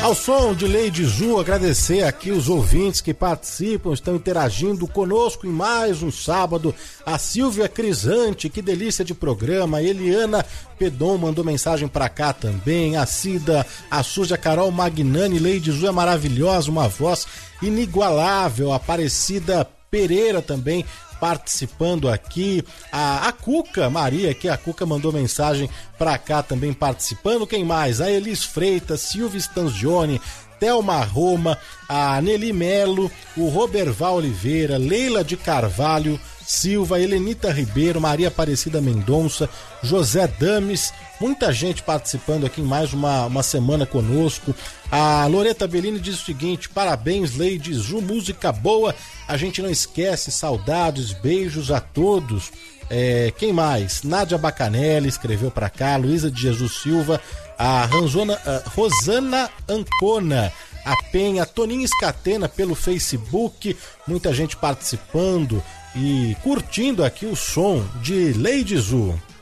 Ao som de Lady Zu, agradecer aqui os ouvintes que participam, estão interagindo conosco em mais um sábado. A Silvia Crisante, que delícia de programa. A Eliana Pedon mandou mensagem pra cá também. A Cida, a Suja, Carol Magnani, Lady Zu é maravilhosa, uma voz inigualável. A Aparecida Pereira também participando aqui, a Cuca Maria, que a Cuca mandou mensagem pra cá também participando. Quem mais? A Elis Freitas, Silvia Stanzioni, Thelma Roma, a Nelly Melo, o Roberval Oliveira, Leila de Carvalho Silva, Helenita Ribeiro, Maria Aparecida Mendonça, José Dames, muita gente participando aqui em mais uma semana conosco. A Loreta Bellini diz o seguinte: parabéns, Lady Zu, música boa, a gente não esquece, saudades, beijos a todos. Quem mais? Nádia Bacanelli escreveu pra cá, Luísa de Jesus Silva, a Rosana Ancona, a Penha, Toninho Escatena pelo Facebook, muita gente participando e curtindo aqui o som de Lady Zu.